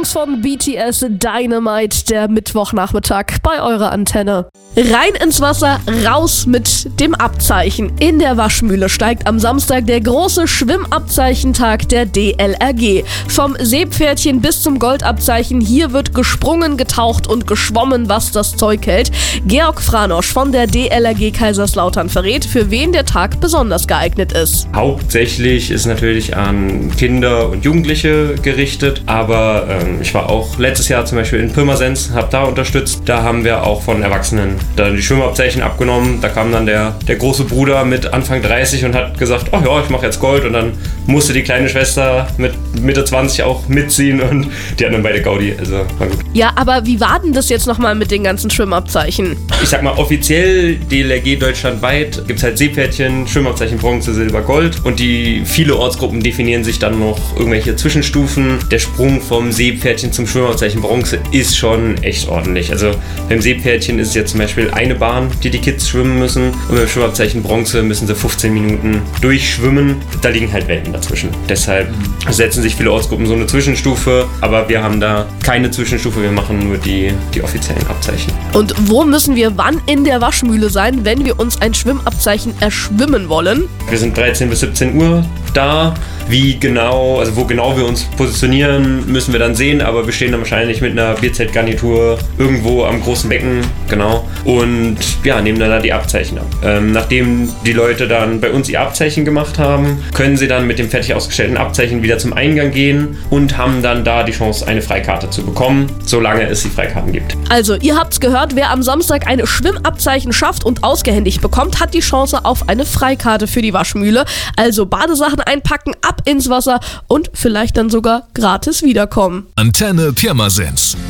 Songs von BTS, Dynamite, der Mittwochnachmittag bei eurer Antenne. Rein ins Wasser, raus mit dem Abzeichen. In der Waschmühle steigt am Samstag der große Schwimmabzeichentag der DLRG. Vom Seepferdchen bis zum Goldabzeichen, hier wird gesprungen, getaucht und geschwommen, was das Zeug hält. Georg Franosch von der DLRG Kaiserslautern verrät, für wen der Tag besonders geeignet ist. Hauptsächlich ist natürlich an Kinder und Jugendliche gerichtet, aber ich war auch letztes Jahr zum Beispiel in Pirmasens, habe da unterstützt. Da haben wir auch von Erwachsenen dann die Schwimmabzeichen abgenommen. Da kam dann der große Bruder mit Anfang 30 und hat gesagt, oh ja, ich mache jetzt Gold, und dann musste die kleine Schwester mit Mitte 20 auch mitziehen und die hatten dann beide Gaudi, also war gut. Ja, aber wie war denn das jetzt nochmal mit den ganzen Schwimmabzeichen? Ich sag mal, offiziell DLRG deutschlandweit gibt es halt Seepferdchen, Schwimmabzeichen Bronze, Silber, Gold, und viele Ortsgruppen definieren sich dann noch irgendwelche Zwischenstufen. Der Sprung vom Seepferdchen zum Schwimmabzeichen Bronze ist schon echt ordentlich. Also beim Seepferdchen ist es jetzt zum Beispiel eine Bahn, die Kids schwimmen müssen, und beim Schwimmabzeichen Bronze müssen sie 15 Minuten durchschwimmen. Da liegen halt Welten dazwischen. Deshalb setzen sich viele Ortsgruppen so eine Zwischenstufe, aber wir haben da keine Zwischenstufe, wir machen nur die offiziellen Abzeichen. Und wo müssen wir wann in der Waschmühle sein, wenn wir uns ein Schwimmabzeichen erschwimmen wollen? Wir sind 13 bis 17 Uhr da. Wo genau wir uns positionieren, müssen wir dann sehen, aber wir stehen dann wahrscheinlich mit einer Bierzeltgarnitur irgendwo am großen Becken, genau, und ja, nehmen dann da die Abzeichen ab. Nachdem die Leute dann bei uns ihr Abzeichen gemacht haben, können sie dann mit dem fertig ausgestellten Abzeichen wieder zum Eingang gehen und haben dann da die Chance, eine Freikarte zu bekommen, solange es die Freikarten gibt. Also, ihr habt's gehört, wer am Samstag ein Schwimmabzeichen schafft und ausgehändigt bekommt, hat die Chance auf eine Freikarte für die Waschmühle. Also Badesachen einpacken, ab ins Wasser und vielleicht dann sogar gratis wiederkommen. Antenne Pirmasens.